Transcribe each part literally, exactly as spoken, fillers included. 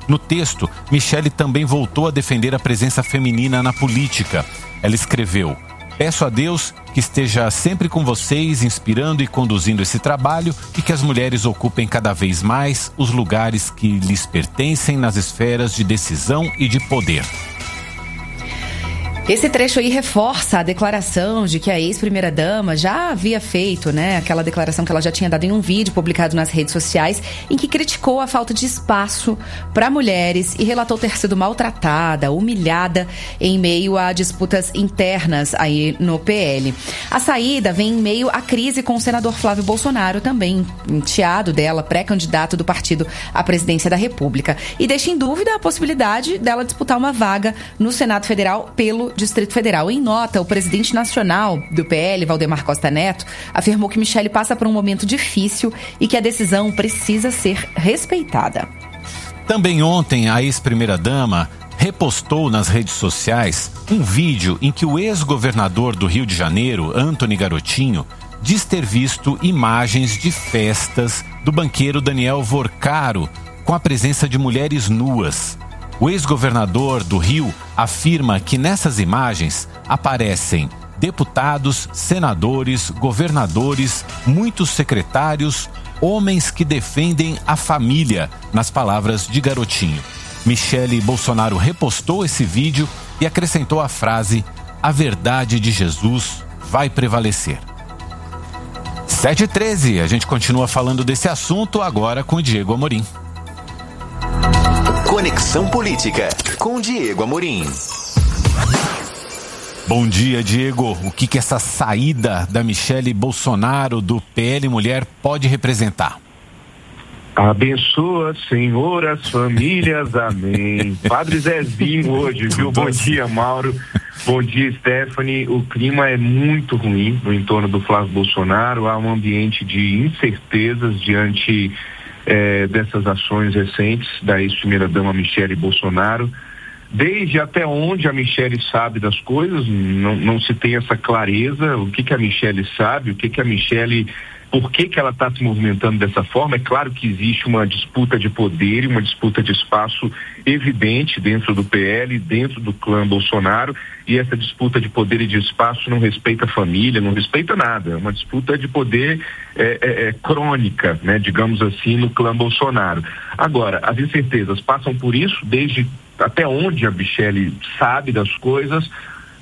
No texto, Michele também voltou a defender a presença feminina na política. Ela escreveu: peço a Deus que esteja sempre com vocês, inspirando e conduzindo esse trabalho, e que as mulheres ocupem cada vez mais os lugares que lhes pertencem nas esferas de decisão e de poder. Esse trecho aí reforça a declaração de que a ex-primeira-dama já havia feito, né? Aquela declaração que ela já tinha dado em um vídeo publicado nas redes sociais, em que criticou a falta de espaço para mulheres e relatou ter sido maltratada, humilhada em meio a disputas internas aí no P L. A saída vem em meio à crise com o senador Flávio Bolsonaro, também enteado dela, pré-candidato do partido à presidência da República. E deixa em dúvida a possibilidade dela disputar uma vaga no Senado Federal pelo Distrito Federal. Em nota, o presidente nacional do P L, Valdemar Costa Neto, afirmou que Michele passa por um momento difícil e que a decisão precisa ser respeitada. Também ontem, a ex-primeira-dama repostou nas redes sociais um vídeo em que o ex-governador do Rio de Janeiro, Antony Garotinho, diz ter visto imagens de festas do banqueiro Daniel Vorcaro com a presença de mulheres nuas. O ex-governador do Rio afirma que nessas imagens aparecem deputados, senadores, governadores, muitos secretários, homens que defendem a família, nas palavras de Garotinho. Michele Bolsonaro repostou esse vídeo e acrescentou a frase: a verdade de Jesus vai prevalecer. sete e treze, a gente continua falando desse assunto agora com o Diego Amorim. Conexão Política, com Diego Amorim. Bom dia, Diego. O que, que essa saída da Michele Bolsonaro do P L Mulher pode representar? Abençoa, Senhor, as famílias, amém. Padre Zezinho hoje, viu? Bom dia, Mauro. Bom dia, Stephanie. O clima é muito ruim no entorno do Flávio Bolsonaro. Há um ambiente de incertezas diante É, dessas ações recentes da ex-primeira-dama Michele Bolsonaro. Desde até onde a Michele sabe das coisas, não, não se tem essa clareza, o que que a Michele sabe, o que que a Michele, por que que ela está se movimentando dessa forma. É claro que existe uma disputa de poder e uma disputa de espaço evidente dentro do P L, dentro do clã Bolsonaro, e essa disputa de poder e de espaço não respeita a família, não respeita nada. É uma disputa de poder é, é, é, crônica, né, digamos assim, no clã Bolsonaro. Agora, as incertezas passam por isso, desde até onde a Michele sabe das coisas,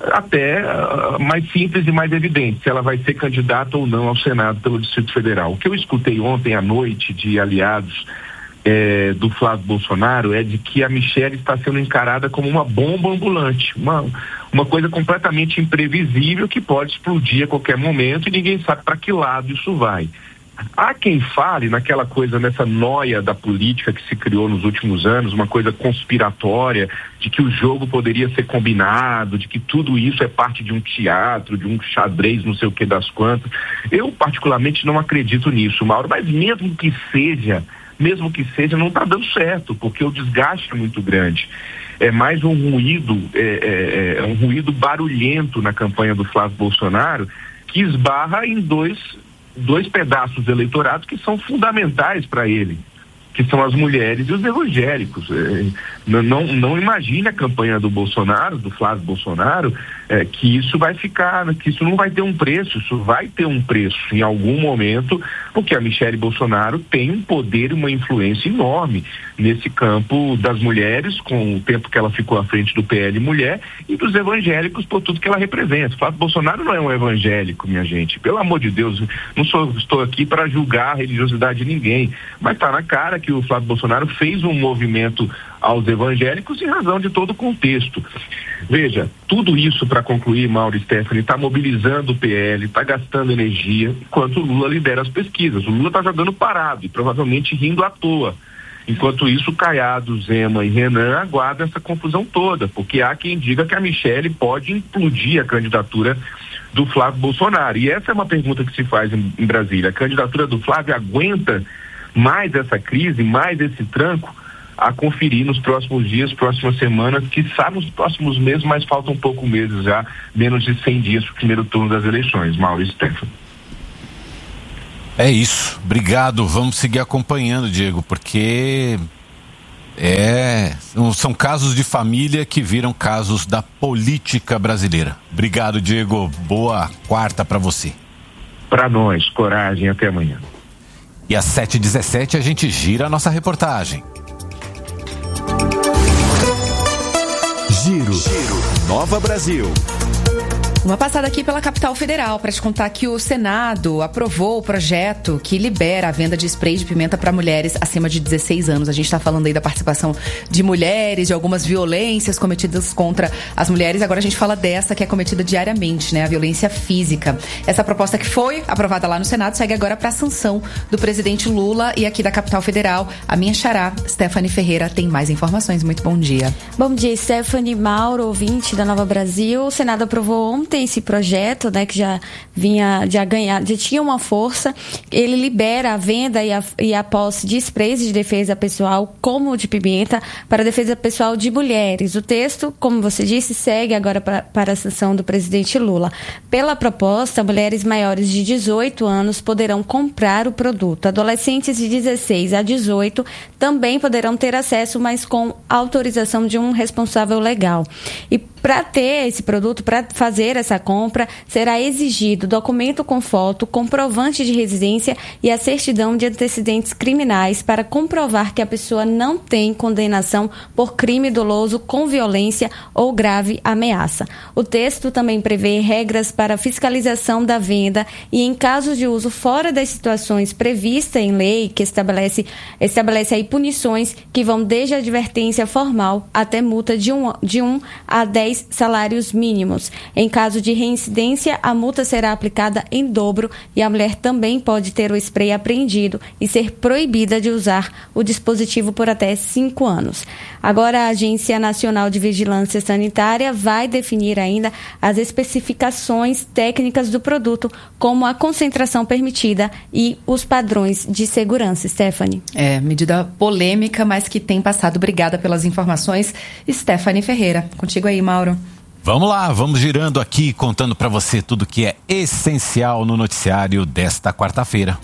até uh, mais simples e mais evidente, se ela vai ser candidata ou não ao Senado pelo Distrito Federal. O que eu escutei ontem à noite de aliados eh, do Flávio Bolsonaro é de que a Michele está sendo encarada como uma bomba ambulante, uma, uma coisa completamente imprevisível que pode explodir a qualquer momento e ninguém sabe para que lado isso vai. Há quem fale naquela coisa, nessa noia da política que se criou nos últimos anos, uma coisa conspiratória, de que o jogo poderia ser combinado, de que tudo isso é parte de um teatro, de um xadrez, não sei o que das quantas. Eu particularmente não acredito nisso, Mauro, mas mesmo que seja, mesmo que seja, não está dando certo, porque o desgaste é muito grande. É mais um ruído, é, é, é um ruído barulhento na campanha do Flávio Bolsonaro, que esbarra em dois dois pedaços eleitorados que são fundamentais para ele, que são as mulheres e os evangélicos. É, não, não, não imagine a campanha do Bolsonaro, do Flávio Bolsonaro, é, que isso vai ficar, que isso não vai ter um preço, isso vai ter um preço em algum momento, porque a Michele Bolsonaro tem um poder e uma influência enorme nesse campo das mulheres, com o tempo que ela ficou à frente do P L Mulher, e dos evangélicos por tudo que ela representa. O Flávio Bolsonaro não é um evangélico, minha gente, pelo amor de Deus, não sou, estou aqui para julgar a religiosidade de ninguém, mas está na cara que o Flávio Bolsonaro fez um movimento aos evangélicos em razão de todo o contexto. Veja, tudo isso, para concluir, Mauro e Stephanie, está mobilizando o P L, está gastando energia, enquanto o Lula lidera as pesquisas. O Lula está jogando parado e provavelmente rindo à toa. Enquanto isso, Caiado, Zema e Renan aguardam essa confusão toda, porque há quem diga que a Michele pode implodir a candidatura do Flávio Bolsonaro. E essa é uma pergunta que se faz em, em Brasília. A candidatura do Flávio aguenta mais essa crise, mais esse tranco? A conferir nos próximos dias, próximas semanas, quiçá nos próximos meses, mas faltam um pouco meses já, menos de cem dias para o primeiro turno das eleições. Mauro e Stefano. É isso. Obrigado. Vamos seguir acompanhando, Diego, porque é, são casos de família que viram casos da política brasileira. Obrigado, Diego. Boa quarta para você. Para nós, coragem, até amanhã. E às sete e dezessete a gente gira a nossa reportagem. Giro, Giro. Nova Brasil. Uma passada aqui pela capital federal para te contar que o Senado aprovou o projeto que libera a venda de spray de pimenta para mulheres acima de dezesseis anos. A gente está falando aí da participação de mulheres, de algumas violências cometidas contra as mulheres. Agora a gente fala dessa que é cometida diariamente, né? A violência física. Essa proposta que foi aprovada lá no Senado segue agora para a sanção do presidente Lula e aqui da capital federal. A minha xará, Stephanie Ferreira, tem mais informações. Muito bom dia. Bom dia, Stephanie, Mauro, ouvinte da Nova Brasil. O Senado aprovou ontem esse projeto, né, que já vinha, já ganhar, já tinha uma força. Ele libera a venda e a, e a posse de sprays de defesa pessoal, como de pimenta, para a defesa pessoal de mulheres. O texto, como você disse, segue agora para, para a sanção do presidente Lula. Pela proposta, mulheres maiores de dezoito anos poderão comprar o produto. Adolescentes de dezesseis a dezoito também poderão ter acesso, mas com autorização de um responsável legal. E para ter esse produto, para fazer essa compra, será exigido documento com foto, comprovante de residência e a certidão de antecedentes criminais para comprovar que a pessoa não tem condenação por crime doloso com violência ou grave ameaça. O texto também prevê regras para fiscalização da venda e, em casos de uso fora das situações previstas em lei, que estabelece, estabelece aí punições que vão desde a advertência formal até multa de um, de um a dez salários mínimos. Em caso de reincidência, a multa será aplicada em dobro e a mulher também pode ter o spray apreendido e ser proibida de usar o dispositivo por até cinco anos. Agora, a Agência Nacional de Vigilância Sanitária vai definir ainda as especificações técnicas do produto, como a concentração permitida e os padrões de segurança. Stephanie. É, medida polêmica, mas que tem passado. Obrigada pelas informações. Stephanie Ferreira, contigo aí, Mauro. Vamos lá, vamos girando aqui, contando para você tudo que é essencial no noticiário desta quarta-feira.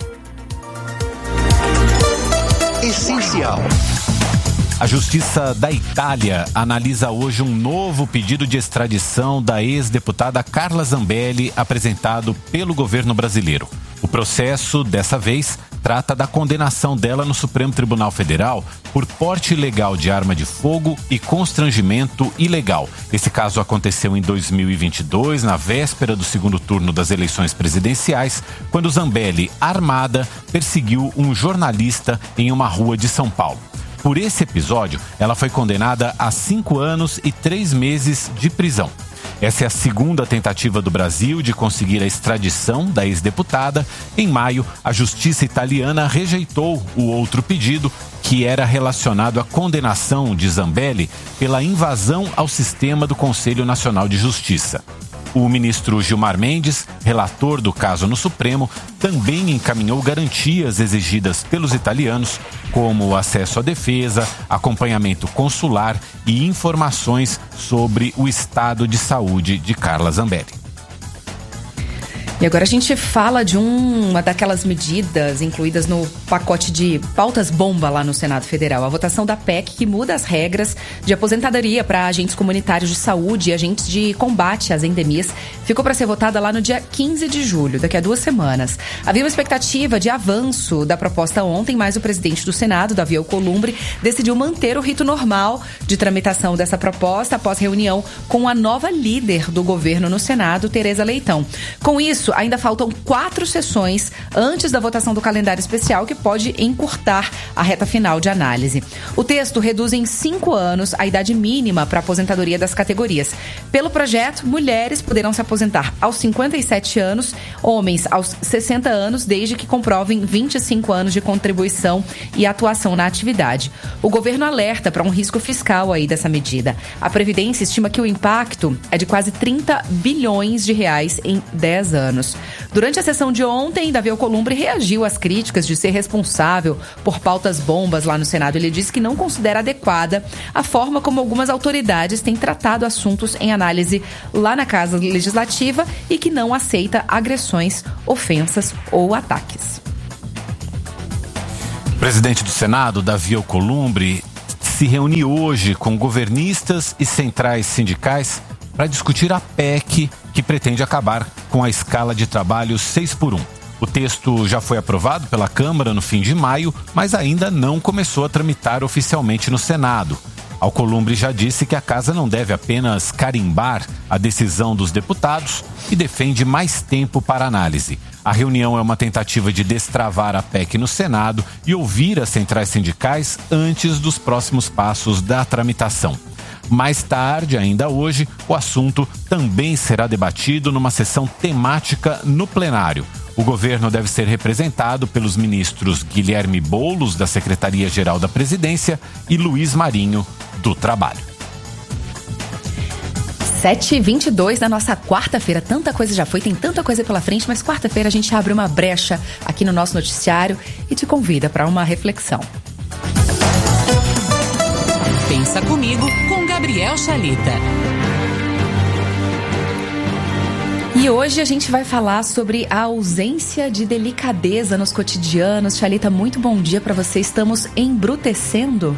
Essencial. A Justiça da Itália analisa hoje um novo pedido de extradição da ex-deputada Carla Zambelli, apresentado pelo governo brasileiro. O processo, dessa vez, trata da condenação dela no Supremo Tribunal Federal por porte ilegal de arma de fogo e constrangimento ilegal. Esse caso aconteceu em dois mil e vinte e dois, na véspera do segundo turno das eleições presidenciais, quando Zambelli, armada, perseguiu um jornalista em uma rua de São Paulo. Por esse episódio, ela foi condenada a cinco anos e três meses de prisão. Essa é a segunda tentativa do Brasil de conseguir a extradição da ex-deputada. Em maio, a justiça italiana rejeitou o outro pedido, que era relacionado à condenação de Zambelli pela invasão ao sistema do Conselho Nacional de Justiça. O ministro Gilmar Mendes, relator do caso no Supremo, também encaminhou garantias exigidas pelos italianos, como acesso à defesa, acompanhamento consular e informações sobre o estado de saúde de Carla Zambelli. E agora a gente fala de um, uma daquelas medidas incluídas no pacote de pautas bomba lá no Senado Federal. A votação da P E C que muda as regras de aposentadoria para agentes comunitários de saúde e agentes de combate às endemias ficou para ser votada lá no dia quinze de julho, daqui a duas semanas. Havia uma expectativa de avanço da proposta ontem, mas o presidente do Senado, Davi Alcolumbre, decidiu manter o rito normal de tramitação dessa proposta após reunião com a nova líder do governo no Senado, Tereza Leitão. Com isso, ainda faltam quatro sessões antes da votação do calendário especial, que pode encurtar a reta final de análise. O texto reduz em cinco anos a idade mínima para a aposentadoria das categorias. Pelo projeto, mulheres poderão se aposentar aos cinquenta e sete anos, homens aos sessenta anos, desde que comprovem vinte e cinco anos de contribuição e atuação na atividade. O governo alerta para um risco fiscal aí dessa medida. A Previdência estima que o impacto é de quase trinta bilhões de reais em dez anos. Durante a sessão de ontem, Davi Alcolumbre reagiu às críticas de ser responsável por pautas bombas lá no Senado. Ele disse que não considera adequada a forma como algumas autoridades têm tratado assuntos em análise lá na Casa Legislativa e que não aceita agressões, ofensas ou ataques. O presidente do Senado, Davi Alcolumbre, se reuniu hoje com governistas e centrais sindicais para discutir a P E C que pretende acabar com a escala de trabalho seis por um. O texto já foi aprovado pela Câmara no fim de maio, mas ainda não começou a tramitar oficialmente no Senado. Alcolumbre já disse que a casa não deve apenas carimbar a decisão dos deputados e defende mais tempo para análise. A reunião é uma tentativa de destravar a P E C no Senado e ouvir as centrais sindicais antes dos próximos passos da tramitação. Mais tarde, ainda hoje, o assunto também será debatido numa sessão temática no plenário. O governo deve ser representado pelos ministros Guilherme Boulos, da Secretaria-Geral da Presidência, e Luiz Marinho, do Trabalho. sete e vinte e dois da nossa quarta-feira. Tanta coisa já foi, tem tanta coisa pela frente, mas quarta-feira a gente abre uma brecha aqui no nosso noticiário e te convida para uma reflexão. Pensa Comigo, com Gabriel Chalita. E hoje a gente vai falar sobre a ausência de delicadeza nos cotidianos. Chalita, muito bom dia para você. Estamos embrutecendo?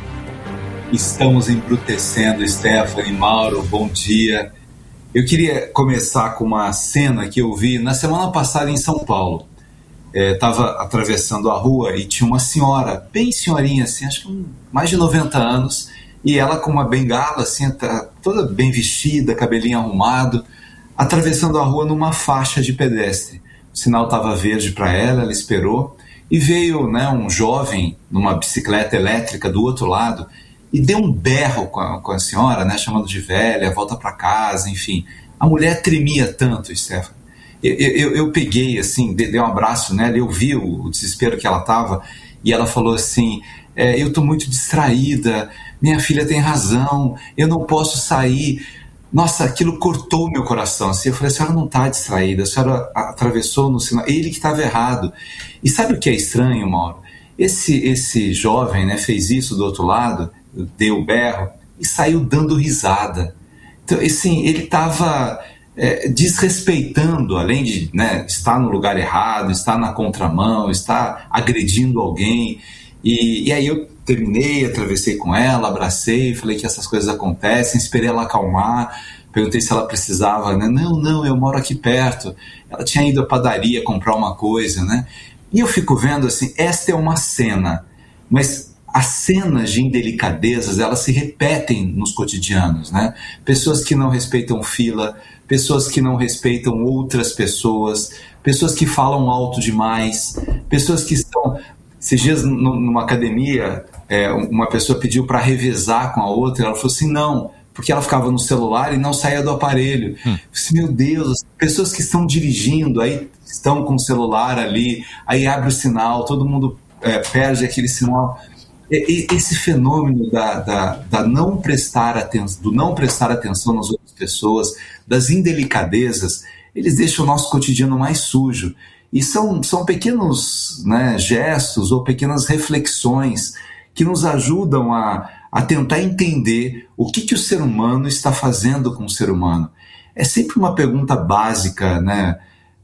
Estamos embrutecendo, Stephanie, Mauro, bom dia. Eu queria começar com uma cena que eu vi na semana passada em São Paulo. Estava é, atravessando a rua e tinha uma senhora, bem senhorinha, assim, acho que mais de noventa anos, e ela com uma bengala, assim, tá toda bem vestida, cabelinho arrumado, atravessando a rua numa faixa de pedestre. O sinal estava verde para ela, ela esperou, e veio, né, um jovem numa bicicleta elétrica do outro lado e deu um berro com a, com a senhora, né, chamando de velha, volta para casa, enfim. A mulher tremia tanto, Stephanie. Eu, eu, eu peguei, assim, dei um abraço nela, eu vi o, o desespero que ela estava, e ela falou assim, é, eu estou muito distraída, minha filha tem razão, eu não posso sair. Nossa, aquilo cortou o meu coração. Assim, eu falei, a senhora não está distraída, a senhora atravessou no sinal, ele que estava errado. E sabe o que é estranho, Mauro? Esse, esse jovem, né, fez isso do outro lado, deu o berro e saiu dando risada. Então, assim, ele estava é, desrespeitando, além de, né, estar no lugar errado, estar na contramão, estar agredindo alguém. E, e aí eu terminei, atravessei com ela, abracei, falei que essas coisas acontecem, esperei ela acalmar, perguntei se ela precisava, né? Não, não, eu moro aqui perto. Ela tinha ido à padaria comprar uma coisa, né? E eu fico vendo assim, esta é uma cena, mas as cenas de indelicadezas, elas se repetem nos cotidianos, né? Pessoas que não respeitam fila, pessoas que não respeitam outras pessoas, pessoas que falam alto demais, pessoas que estão... Esses dias, numa academia, é, uma pessoa pediu para revezar com a outra, ela falou assim, não, porque ela ficava no celular e não saía do aparelho. Hum. Eu disse, meu Deus, pessoas que estão dirigindo, aí estão com o celular ali, aí abre o sinal, todo mundo é, perde aquele sinal. E, e, esse fenômeno da, da, da não prestar atenção, do não prestar atenção nas outras pessoas, das indelicadezas, eles deixam o nosso cotidiano mais sujo. E são, são pequenos, né, gestos ou pequenas reflexões que nos ajudam a, a tentar entender o que, que o ser humano está fazendo com o ser humano. É sempre uma pergunta básica, né?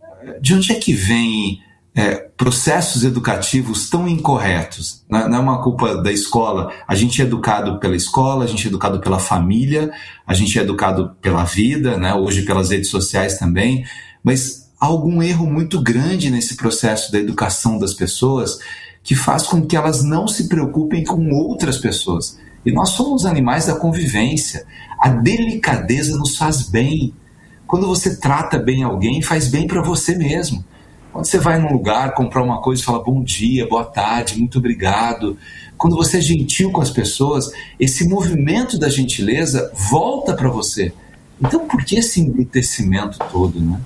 De onde é que vem é, processos educativos tão incorretos? Não, não é uma culpa da escola. A gente é educado pela escola, a gente é educado pela família, a gente é educado pela vida, né? Hoje pelas redes sociais também, mas... há algum erro muito grande nesse processo da educação das pessoas que faz com que elas não se preocupem com outras pessoas. E nós somos animais da convivência. A delicadeza nos faz bem. Quando você trata bem alguém, faz bem para você mesmo. Quando você vai num lugar, comprar uma coisa e fala bom dia, boa tarde, muito obrigado. Quando você é gentil com as pessoas, esse movimento da gentileza volta para você. Então por que esse embrutecimento todo, né?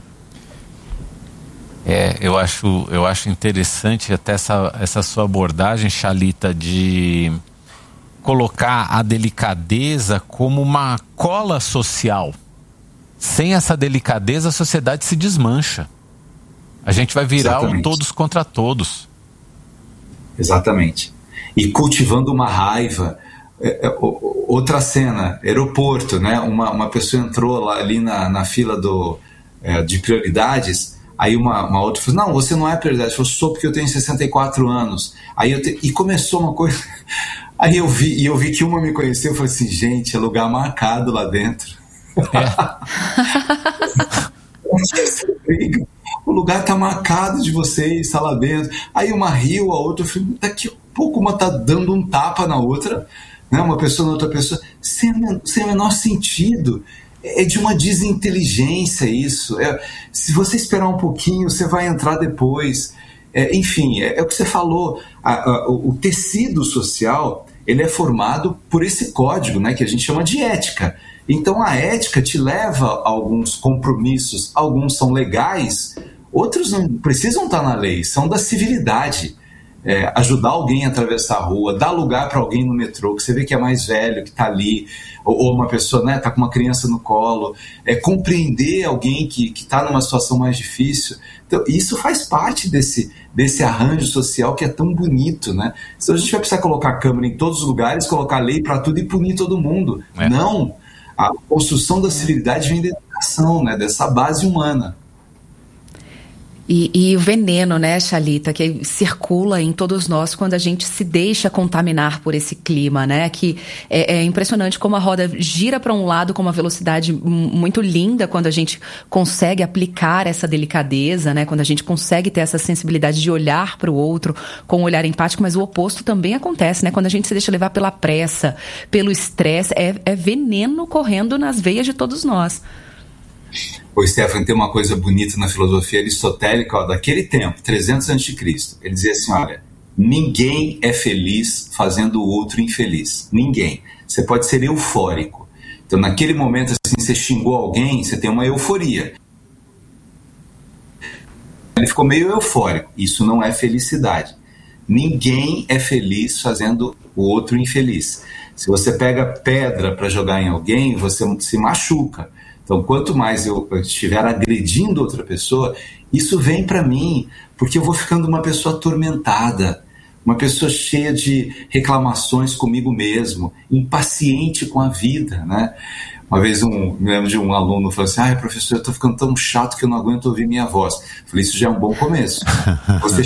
É, eu acho, eu acho interessante até essa, essa sua abordagem, Chalita, de colocar a delicadeza como uma cola social. Sem essa delicadeza, a sociedade se desmancha. A gente vai virar um todos contra todos. Exatamente. E cultivando uma raiva. É, é, outra cena, aeroporto, né? Uma, uma pessoa entrou lá, ali na, na fila do, é, de prioridades. Aí uma, uma outra falou, não, você não é prioridade. Eu falei, sou porque eu tenho sessenta e quatro anos. Aí eu te... E começou uma coisa... Aí eu vi, e eu vi que uma me conheceu, eu falei assim, gente, é lugar marcado lá dentro. É. O lugar tá marcado de vocês, tá lá dentro. Aí uma riu, a outra, eu falei, daqui a pouco uma tá dando um tapa na outra, né? Uma pessoa na outra pessoa, sem, sem o menor sentido. É de uma desinteligência isso. É, se você esperar um pouquinho, você vai entrar depois. É, enfim, é, é o que você falou. A, a, o tecido social, ele é formado por esse código, né, que a gente chama de ética. Então a ética te leva a alguns compromissos, alguns são legais, outros não precisam estar na lei, são da civilidade. É, ajudar alguém a atravessar a rua, dar lugar para alguém no metrô, que você vê que é mais velho, que está ali, ou, ou uma pessoa, né, está com uma criança no colo, é, compreender alguém que está numa situação mais difícil. Então, isso faz parte desse, desse arranjo social que é tão bonito, né? Então a gente vai precisar colocar a câmera em todos os lugares, colocar lei para tudo e punir todo mundo. É. Não! A construção da civilidade vem da educação, né, dessa base humana. E, e o veneno, né, Chalita, que circula em todos nós quando a gente se deixa contaminar por esse clima, né? Que é, é impressionante como a roda gira para um lado com uma velocidade muito linda quando a gente consegue aplicar essa delicadeza, né? Quando a gente consegue ter essa sensibilidade de olhar para o outro com um olhar empático, mas o oposto também acontece, né? Quando a gente se deixa levar pela pressa, pelo estresse, é, é veneno correndo nas veias de todos nós. O Stefano, tem uma coisa bonita na filosofia aristotélica, ó, daquele tempo, trezentos antes de Cristo. Ele dizia assim, olha, ninguém é feliz fazendo o outro infeliz. Ninguém. Você pode ser eufórico. Então, naquele momento, assim, você xingou alguém, você tem uma euforia. Ele ficou meio eufórico. Isso não é felicidade. Ninguém é feliz fazendo o outro infeliz. Se você pega pedra para jogar em alguém, você se machuca. Então, quanto mais eu estiver agredindo outra pessoa, isso vem para mim, porque eu vou ficando uma pessoa atormentada, uma pessoa cheia de reclamações comigo mesmo, impaciente com a vida, né? Uma vez, um, me lembro de um aluno falou assim, ai, professor, eu estou ficando tão chato que eu não aguento ouvir minha voz. Eu falei, isso já é um bom começo. Você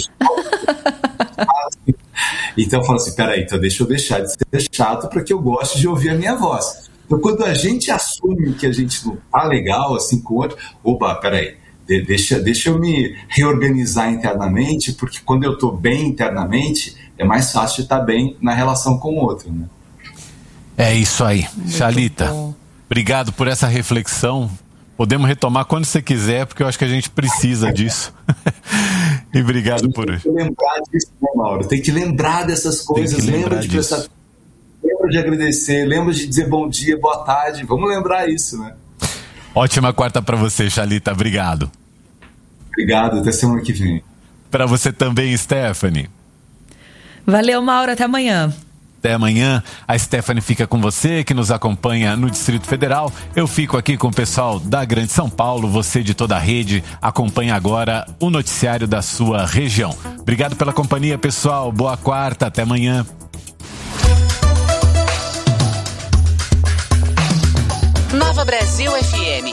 então, eu falo assim, peraí, então deixa eu deixar de ser chato para que eu goste de ouvir a minha voz. Então, quando a gente assume que a gente não tá legal assim com o outro, opa, peraí, deixa, deixa eu me reorganizar internamente, porque quando eu tô bem internamente, é mais fácil de estar bem na relação com o outro, né? É isso aí. Muito Chalita, bom. Obrigado por essa reflexão. Podemos retomar quando você quiser, porque eu acho que a gente precisa disso. E obrigado por isso. Tem que lembrar disso, né, Mauro? Tem que lembrar dessas coisas, lembra de prestar... Lembra de agradecer, lembra de dizer bom dia, boa tarde. Vamos lembrar isso, né? Ótima quarta para você, Chalita. Obrigado. Obrigado, até semana que vem. Para você também, Stephanie. Valeu, Mauro. Até amanhã. Até amanhã. A Stephanie fica com você, que nos acompanha no Distrito Federal. Eu fico aqui com o pessoal da Grande São Paulo. Você de toda a rede acompanha agora o noticiário da sua região. Obrigado pela companhia, pessoal. Boa quarta. Até amanhã. Nova Brasil F M.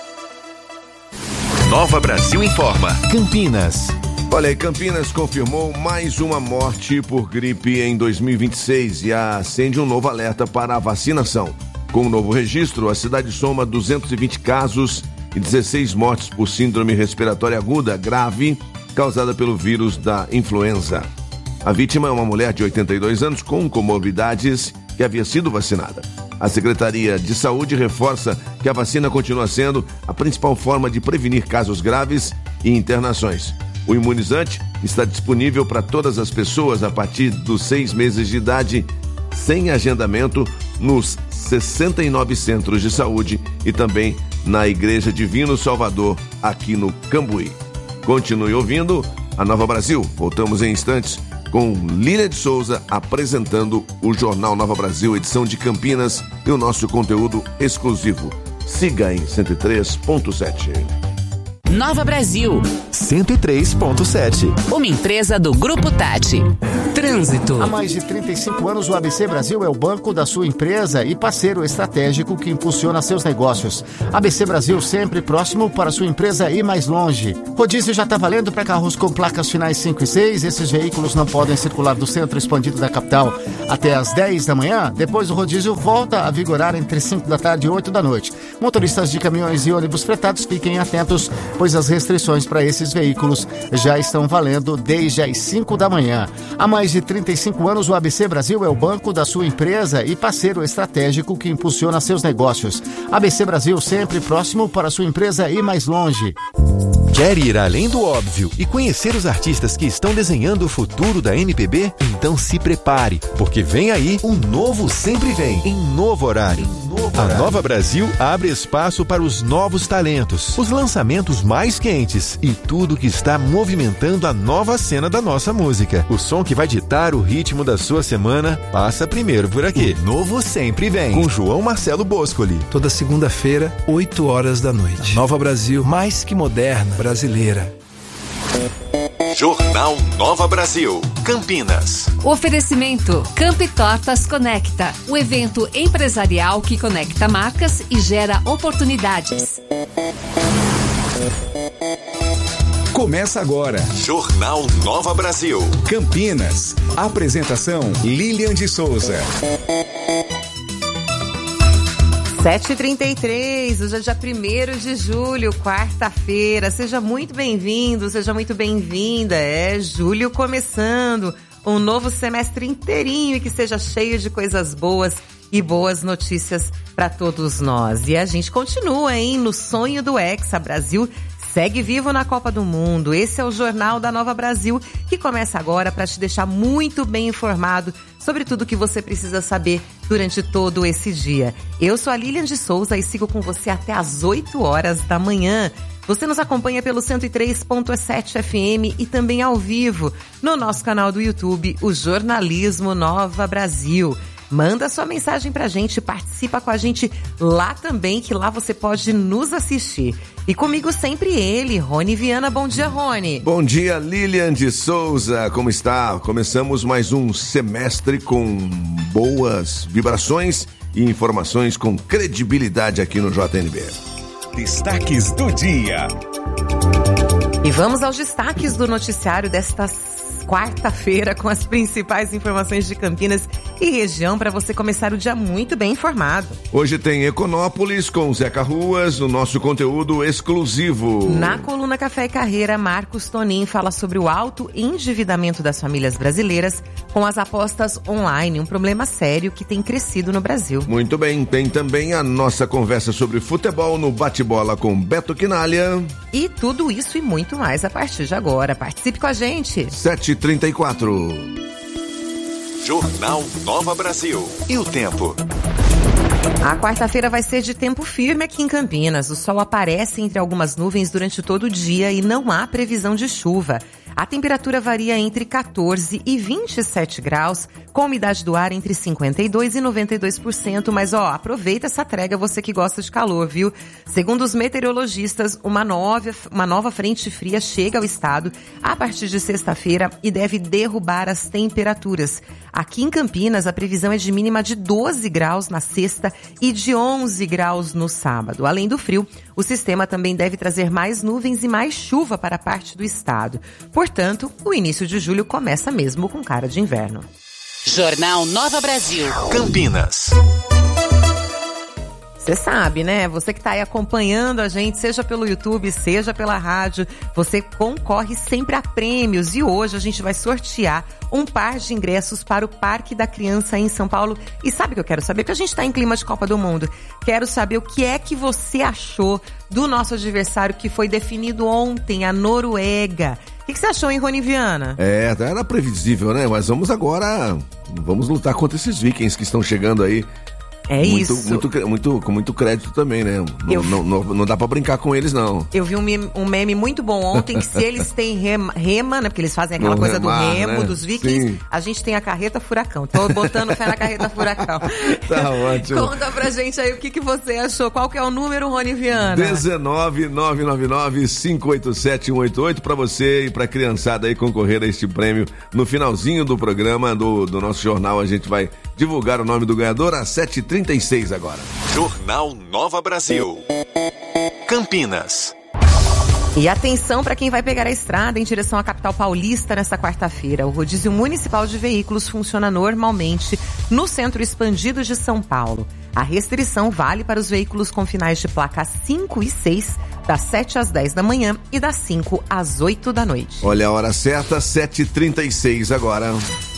Nova Brasil informa. Campinas. Olha, Campinas confirmou mais uma morte por gripe em dois mil e vinte e seis e acende um novo alerta para a vacinação. Com o novo registro, a cidade soma duzentos e vinte casos e dezesseis mortes por síndrome respiratória aguda grave causada pelo vírus da influenza. A vítima é uma mulher de oitenta e dois anos com comorbidades que havia sido vacinada. A Secretaria de Saúde reforça que a vacina continua sendo a principal forma de prevenir casos graves e internações. O imunizante está disponível para todas as pessoas a partir dos seis meses de idade, sem agendamento, nos sessenta e nove centros de saúde e também na Igreja Divino Salvador, aqui no Cambuí. Continue ouvindo a Nova Brasil. Voltamos em instantes com Lília de Souza apresentando o Jornal Nova Brasil, edição de Campinas, e o nosso conteúdo exclusivo. Siga em cento e três ponto sete. Nova Brasil, cento e três ponto sete. Uma empresa do Grupo Tati. Trânsito. Há mais de trinta e cinco anos, o A B C Brasil é o banco da sua empresa e parceiro estratégico que impulsiona seus negócios. A B C Brasil sempre próximo para sua empresa e mais longe. Rodízio já está valendo para carros com placas finais cinco e seis. Esses veículos não podem circular do centro expandido da capital até às dez da manhã. Depois o rodízio volta a vigorar entre cinco da tarde e oito da noite. Motoristas de caminhões e ônibus fretados, fiquem atentos, pois as restrições para esses veículos já estão valendo desde as cinco da manhã. Há mais de trinta e cinco anos, o A B C Brasil é o banco da sua empresa e parceiro estratégico que impulsiona seus negócios. A B C Brasil sempre próximo para sua empresa e mais longe. Quer ir além do óbvio e conhecer os artistas que estão desenhando o futuro da M P B? Então se prepare, porque vem aí um novo Sempre Vem, em novo horário. Em novo horário. A Nova Brasil abre espaço para os novos talentos, os lançamentos mais quentes e tudo que está movimentando a nova cena da nossa música. O som que vai ditar o ritmo da sua semana passa primeiro por aqui. O novo Sempre Vem, com João Marcelo Boscoli. Toda segunda-feira, oito horas da noite. Nova Brasil, mais que moderna, brasileira. Jornal Nova Brasil, Campinas. Oferecimento Campi Tortas Conecta, o evento empresarial que conecta marcas e gera oportunidades. Começa agora. Jornal Nova Brasil, Campinas. Apresentação Lilian de Souza. sete e trinta e três, hoje é dia primeiro de julho, quarta-feira. Seja muito bem-vindo, seja muito bem-vinda. É julho começando, um novo semestre inteirinho e que seja cheio de coisas boas e boas notícias para todos nós. E a gente continua, hein, no sonho do Hexa. Brasil segue vivo na Copa do Mundo. Esse é o Jornal da Nova Brasil, que começa agora para te deixar muito bem informado sobre tudo que você precisa saber durante todo esse dia. Eu sou a Lilian de Souza e sigo com você até às oito horas da manhã. Você nos acompanha pelo cento e três ponto sete F M e também ao vivo no nosso canal do YouTube, o Jornalismo Nova Brasil. Manda sua mensagem pra gente, participa com a gente lá também, que lá você pode nos assistir. E comigo sempre ele, Rony Viana. Bom dia, Rony. Bom dia, Lilian de Souza. Como está? Começamos mais um semestre com boas vibrações e informações com credibilidade aqui no J N B. Destaques do dia. E vamos aos destaques do noticiário desta quarta-feira, com as principais informações de Campinas e região para você começar o dia muito bem informado. Hoje tem Econópolis com Zeca Ruas, o nosso conteúdo exclusivo. Na coluna Café e Carreira, Marcos Tonin fala sobre o alto endividamento das famílias brasileiras com as apostas online, um problema sério que tem crescido no Brasil. Muito bem, tem também a nossa conversa sobre futebol no Bate-Bola com Beto Quinalha. E tudo isso e muito mais a partir de agora. Participe com a gente. sete e trinta e quatro. Jornal Nova Brasil. E o tempo? A quarta-feira vai ser de tempo firme aqui em Campinas. O sol aparece entre algumas nuvens durante todo o dia e não há previsão de chuva. A temperatura varia entre quatorze e vinte e sete graus, com a umidade do ar entre cinquenta e dois por cento e noventa e dois por cento. Mas, ó, aproveita essa trégua, você que gosta de calor, viu? Segundo os meteorologistas, uma nova, uma nova frente fria chega ao estado a partir de sexta-feira e deve derrubar as temperaturas. Aqui em Campinas, a previsão é de mínima de doze graus na sexta e de onze graus no sábado. Além do frio, o sistema também deve trazer mais nuvens e mais chuva para a parte do estado. Portanto, o início de julho começa mesmo com cara de inverno. Jornal Nova Brasil. Campinas. Você sabe, né? Você que está aí acompanhando a gente, seja pelo YouTube, seja pela rádio, você concorre sempre a prêmios. E hoje a gente vai sortear um par de ingressos para o Parque da Criança em São Paulo. E sabe o que eu quero saber? Porque a gente está em clima de Copa do Mundo. Quero saber o que é que você achou do nosso adversário que foi definido ontem, a Noruega. O que, que você achou, hein, Rony Viana? É, era previsível, né? Mas vamos agora, vamos lutar contra esses vikings que estão chegando aí É muito, isso. Muito, muito, com muito crédito também, né? Eu... Não, não, não dá pra brincar com eles, não. Eu vi um meme, um meme muito bom ontem, que se eles têm rema, rema né? Porque eles fazem aquela Não coisa remar, do remo, né? dos vikings, Sim. a gente tem a carreta furacão. Tô botando fé na carreta furacão. Tá ótimo. Conta pra gente aí o que, que você achou. Qual que é o número, Rony Viana? dezenove, nove nove nove, cinco oito sete, um oito oito pra você e pra criançada aí concorrer a este prêmio. No finalzinho do programa, do, do nosso jornal, a gente vai divulgar o nome do ganhador às sete e trinta e seis agora. Jornal Nova Brasil. Campinas. E atenção para quem vai pegar a estrada em direção à capital paulista nesta quarta-feira. O rodízio municipal de veículos funciona normalmente no centro expandido de São Paulo. A restrição vale para os veículos com finais de placa cinco e seis, das sete às dez da manhã e das cinco às oito da noite. Olha a hora certa, sete e trinta e seis agora.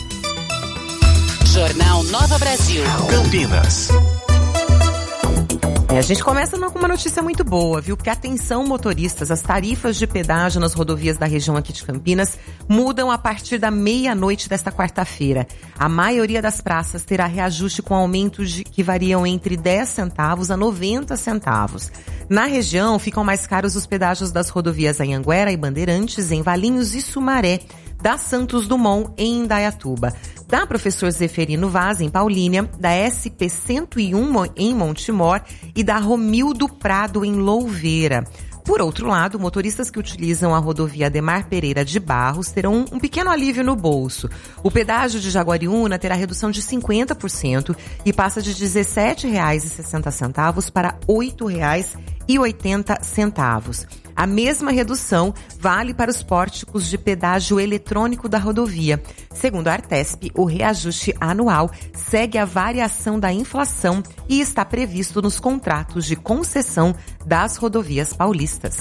Jornal Nova Brasil. Campinas. É, a gente começa com uma notícia muito boa, viu? Porque atenção, motoristas, as tarifas de pedágio nas rodovias da região aqui de Campinas mudam a partir da meia-noite desta quarta-feira. A maioria das praças terá reajuste com aumentos de, que variam entre dez centavos a noventa centavos. Na região, ficam mais caros os pedágios das rodovias Anhanguera e Bandeirantes, em Valinhos e Sumaré, da Santos Dumont em Indaiatuba, da Professor Zeferino Vaz em Paulínia, da S P cento e um em Montemor e da Romildo Prado em Louveira. Por outro lado, motoristas que utilizam a rodovia Ademar Pereira de Barros terão um, um pequeno alívio no bolso. O pedágio de Jaguariúna terá redução de cinquenta por cento e passa de dezessete reais e sessenta centavos para oito reais e oitenta centavos. A mesma redução vale para os pórticos de pedágio eletrônico da rodovia. Segundo a Artesp, o reajuste anual segue a variação da inflação e está previsto nos contratos de concessão das rodovias paulistas.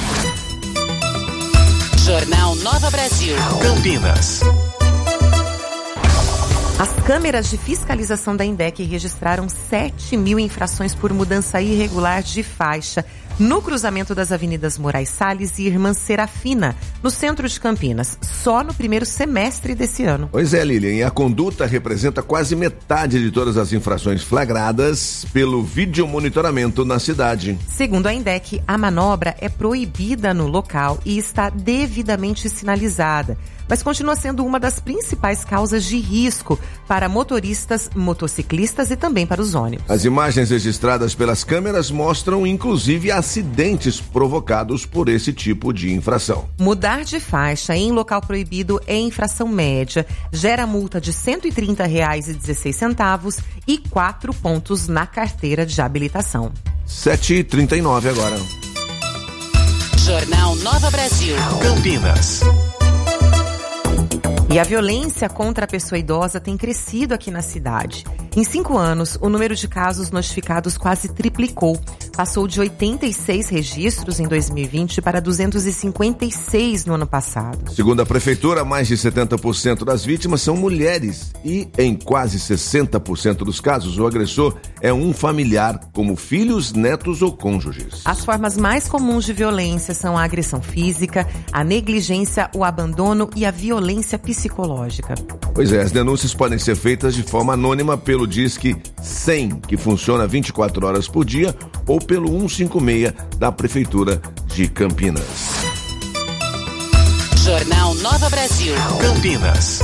Jornal Nova Brasil. Campinas. As câmeras de fiscalização da INDEC registraram sete mil infrações por mudança irregular de faixa no cruzamento das avenidas Moraes Salles e Irmã Serafina, no centro de Campinas, só no primeiro semestre desse ano. Pois é, Lilian, e a conduta representa quase metade de todas as infrações flagradas pelo videomonitoramento na cidade. Segundo a INDEC, a manobra é proibida no local e está devidamente sinalizada, mas continua sendo uma das principais causas de risco para motoristas, motociclistas e também para os ônibus. As imagens registradas pelas câmeras mostram, inclusive, acidentes provocados por esse tipo de infração. Mudar de faixa em local proibido é infração média, gera multa de cento e trinta reais e dezesseis centavos e quatro pontos na carteira de habilitação. sete e trinta e nove agora. Jornal Nova Brasil. Campinas. E a violência contra a pessoa idosa tem crescido aqui na cidade. Em cinco anos, o número de casos notificados quase triplicou. Passou de oitenta e seis registros em dois mil e vinte para duzentos e cinquenta e seis no ano passado. Segundo a prefeitura, mais de setenta por cento das vítimas são mulheres e, em quase sessenta por cento dos casos, o agressor é um familiar, como filhos, netos ou cônjuges. As formas mais comuns de violência são a agressão física, a negligência, o abandono e a violência psicológica. Pois é, as denúncias podem ser feitas de forma anônima pelo Disque cem, que funciona vinte e quatro horas por dia, ou pelo cento e cinquenta e seis da Prefeitura de Campinas. Jornal Nova Brasil. Campinas.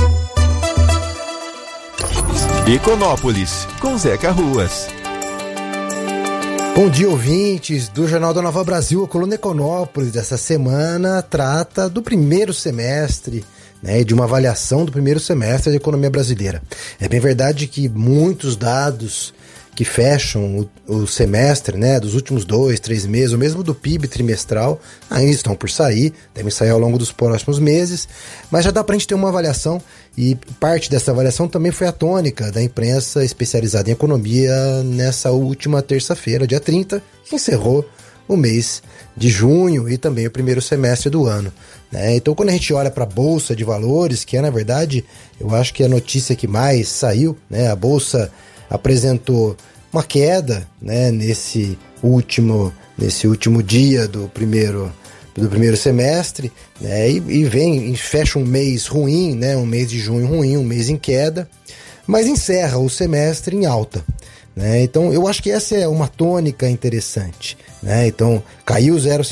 Econópolis, com Zeca Ruas. Bom dia, ouvintes do Jornal da Nova Brasil. A coluna Econópolis dessa semana trata do primeiro semestre, né, de uma avaliação do primeiro semestre da economia brasileira. É bem verdade que muitos dados que fecham o, o semestre, né, dos últimos dois, três meses, ou mesmo do P I B trimestral, ainda estão por sair, devem sair ao longo dos próximos meses, mas já dá pra gente ter uma avaliação, e parte dessa avaliação também foi a tônica da imprensa especializada em economia nessa última terça-feira, dia trinta, que encerrou o mês de junho e também o primeiro semestre do ano, né? Então, quando a gente olha para a Bolsa de Valores, que é, na verdade, eu acho que é a notícia que mais saiu, né? A Bolsa apresentou uma queda, né, nesse último, nesse último dia do primeiro, do primeiro semestre, né? E, e vem, e fecha um mês ruim, né? Um mês de junho ruim, um mês em queda, mas encerra o semestre em alta, né? Então, eu acho que essa é uma tônica interessante, né? Então, caiu zero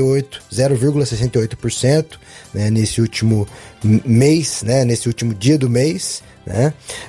vírgula sessenta e oito por cento, né, nesse último mês, né, nesse último dia do mês, né?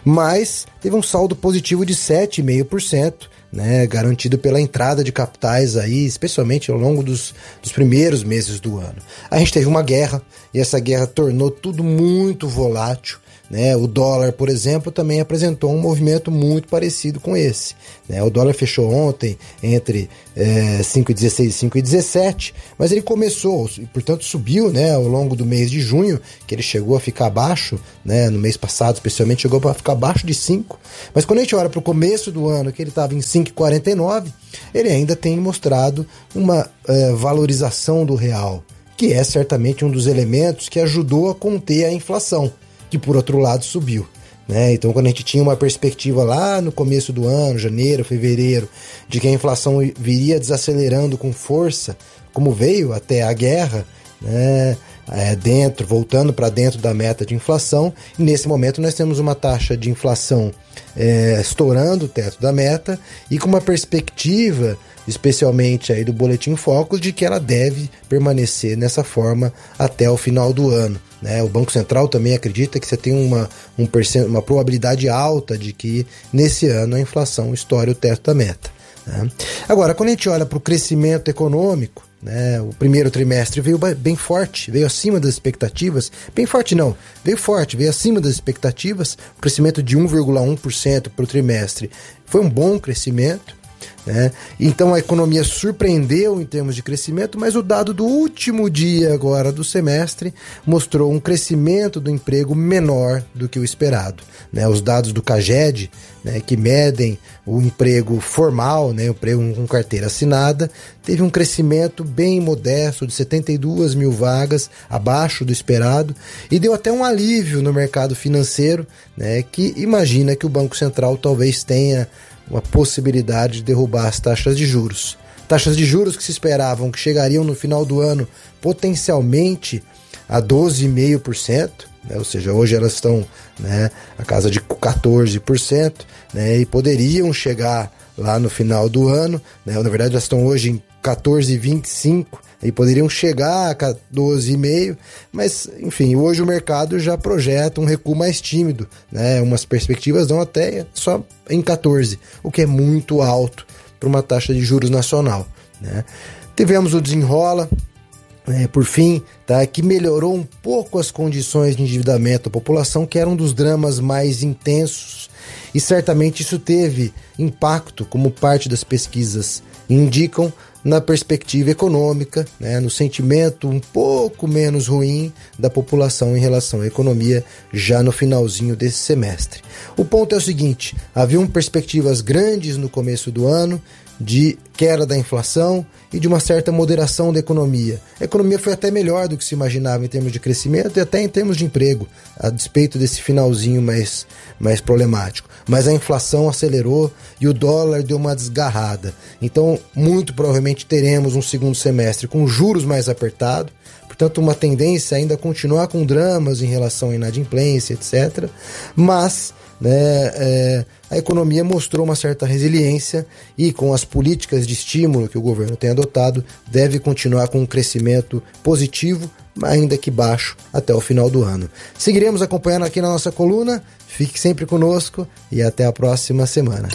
Mas teve um saldo positivo de sete vírgula cinco por cento, né, garantido pela entrada de capitais aí, especialmente ao longo dos, dos primeiros meses do ano. A gente teve uma guerra, e essa guerra tornou tudo muito volátil, né? O dólar, por exemplo, também apresentou um movimento muito parecido com esse, né? O dólar fechou ontem entre é, cinco vírgula dezesseis e cinco vírgula dezessete, mas ele começou, e portanto subiu, né, ao longo do mês de junho, que ele chegou a ficar abaixo, né, no mês passado especialmente chegou para ficar abaixo de cinco, mas quando a gente olha para o começo do ano, que ele estava em cinco vírgula quarenta e nove, ele ainda tem mostrado uma é, valorização do real, que é certamente um dos elementos que ajudou a conter a inflação, que por outro lado subiu, né? Então, quando a gente tinha uma perspectiva lá no começo do ano, janeiro, fevereiro, de que a inflação viria desacelerando com força, como veio até a guerra, né? É, dentro, voltando para dentro da meta de inflação, e nesse momento nós temos uma taxa de inflação é, estourando o teto da meta e com uma perspectiva, especialmente aí do Boletim Focus, de que ela deve permanecer nessa forma até o final do ano, né? O Banco Central também acredita que você tem uma, um percent... uma probabilidade alta de que nesse ano a inflação estoure o teto da meta, né? Agora, quando a gente olha para o crescimento econômico, né, o primeiro trimestre veio bem forte, veio acima das expectativas, bem forte não, veio forte, veio acima das expectativas, o crescimento de um vírgula um por cento para o trimestre foi um bom crescimento, né? Então a economia surpreendeu em termos de crescimento, mas o dado do último dia agora do semestre mostrou um crescimento do emprego menor do que o esperado, né? Os dados do CAGED, né, que medem o emprego formal, né, o emprego com carteira assinada, teve um crescimento bem modesto de setenta e duas mil vagas, abaixo do esperado, e deu até um alívio no mercado financeiro, né, que imagina que o Banco Central talvez tenha uma possibilidade de derrubar as taxas de juros. Taxas de juros que se esperavam que chegariam no final do ano potencialmente a doze vírgula cinco por cento, né? Ou seja, hoje elas estão, né, a casa de quatorze por cento, né, e poderiam chegar lá no final do ano, né? Na verdade elas estão hoje em quatorze vírgula vinte e cinco por cento, e poderiam chegar a doze vírgula cinco por cento, mas, enfim, hoje o mercado já projeta um recuo mais tímido, né? Umas perspectivas dão até só em quatorze por cento, o que é muito alto para uma taxa de juros nacional, né? Tivemos o desenrola, né, por fim, tá, que melhorou um pouco as condições de endividamento da população, que era um dos dramas mais intensos, e certamente isso teve impacto, como parte das pesquisas indicam, na perspectiva econômica, né, no sentimento um pouco menos ruim da população em relação à economia já no finalzinho desse semestre. O ponto é o seguinte: haviam perspectivas grandes no começo do ano de queda da inflação e de uma certa moderação da economia. A economia foi até melhor do que se imaginava em termos de crescimento e até em termos de emprego, a despeito desse finalzinho mais, mais problemático. Mas a inflação acelerou e o dólar deu uma desgarrada. Então, muito provavelmente teremos um segundo semestre com juros mais apertados, portanto, uma tendência ainda a continuar com dramas em relação à inadimplência, etcétera. Mas né, é, a economia mostrou uma certa resiliência e, com as políticas de estímulo que o governo tem adotado, deve continuar com um crescimento positivo, ainda que baixo, até o final do ano. Seguiremos acompanhando aqui na nossa coluna. Fique sempre conosco e até a próxima semana.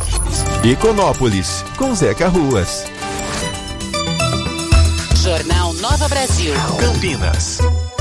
Econópolis, com Zeca Ruas. Jornal Nova Brasil. Campinas.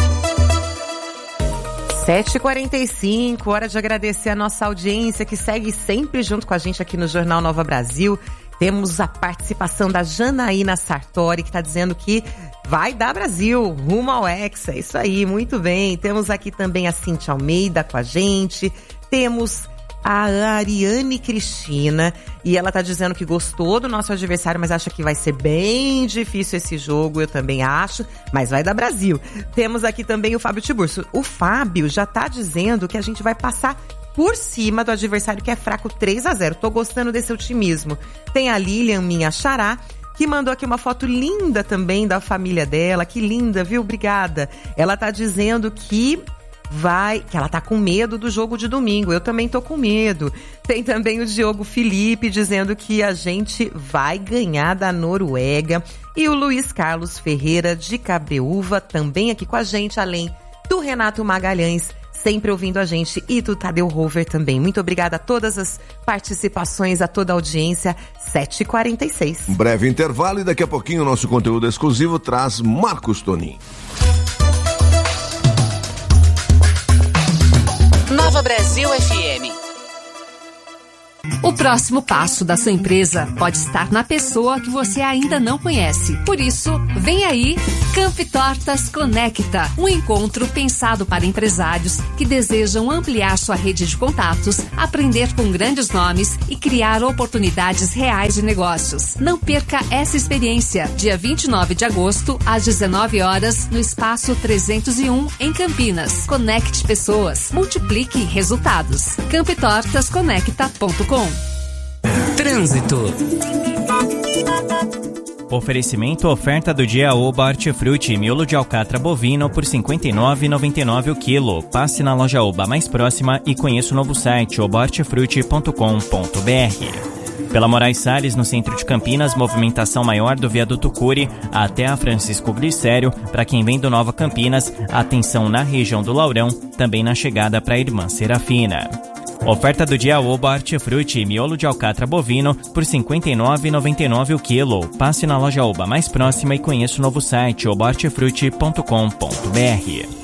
sete e quarenta e cinco, hora de agradecer a nossa audiência que segue sempre junto com a gente aqui no Jornal Nova Brasil. Temos a participação da Janaína Sartori, que está dizendo que vai dar Brasil, rumo ao Hexa. Isso aí, muito bem. Temos aqui também a Cíntia Almeida com a gente. Temos a Ariane Cristina, e ela tá dizendo que gostou do nosso adversário, mas acha que vai ser bem difícil esse jogo. Eu também acho, mas vai dar Brasil. Temos aqui também o Fábio Tiburcio. O Fábio já tá dizendo que a gente vai passar por cima do adversário, que é fraco, três a zero. Tô gostando desse otimismo. Tem a Lilian, minha xará, que mandou aqui uma foto linda também da família dela. Que linda, viu? Obrigada. Ela tá dizendo que vai, que ela tá com medo do jogo de domingo. Eu também tô com medo. Tem também o Diogo Felipe dizendo que a gente vai ganhar da Noruega. E o Luiz Carlos Ferreira de Cabreúva também aqui com a gente, além do Renato Magalhães, sempre ouvindo a gente, e do Tadeu Rover também. Muito obrigada a todas as participações, a toda a audiência. sete e quarenta e seis. Um breve intervalo e daqui a pouquinho o nosso conteúdo exclusivo traz Marcos Tonin. Nova Brasil F M. O próximo passo da sua empresa pode estar na pessoa que você ainda não conhece. Por isso, vem aí Camp Tortas Conecta, um encontro pensado para empresários que desejam ampliar sua rede de contatos, aprender com grandes nomes e criar oportunidades reais de negócios. Não perca essa experiência. Dia vinte e nove de agosto, às dezenove horas, no Espaço trezentos e um, em Campinas. Conecte pessoas, multiplique resultados. camp tortas conecta ponto com. Trânsito. Oferecimento oferta do dia Oba Hortifruti, miolo de alcatra bovino por cinquenta e nove reais e noventa e nove centavos o quilo. Passe na loja Oba mais próxima e conheça o novo site oba hortifruti ponto com ponto b r. Pela Moraes Salles, no centro de Campinas, movimentação maior do viaduto Cury até a Francisco Glicério. Para quem vem do Nova Campinas, atenção na região do Laurão, também na chegada para a Irmã Serafina. Oferta do dia Oba Hortifruti, miolo de alcatra bovino por cinquenta e nove reais e noventa e nove centavos o quilo. Passe na loja Oba mais próxima e conheça o novo site oba hortifruti ponto com ponto b r.